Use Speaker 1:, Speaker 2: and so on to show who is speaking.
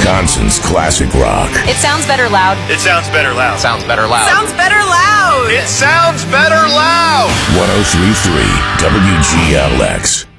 Speaker 1: Wisconsin's classic rock.
Speaker 2: It sounds better loud.
Speaker 3: It sounds better loud.
Speaker 4: Sounds better loud.
Speaker 2: Sounds better loud.
Speaker 3: It sounds better loud.
Speaker 1: 103.3 WGLX.